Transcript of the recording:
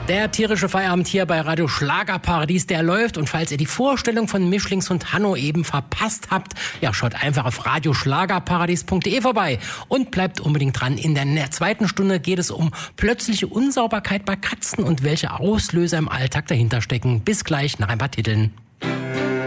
Der tierische Feierabend hier bei Radio Schlagerparadies, der läuft. Und falls ihr die Vorstellung von Mischlingshund Hanno eben verpasst habt, ja, schaut einfach auf radioschlagerparadies.de vorbei und bleibt unbedingt dran. In der zweiten Stunde geht es um plötzliche Unsauberkeit bei Katzen und welche Auslöser im Alltag dahinter stecken. Bis gleich nach ein paar Titeln.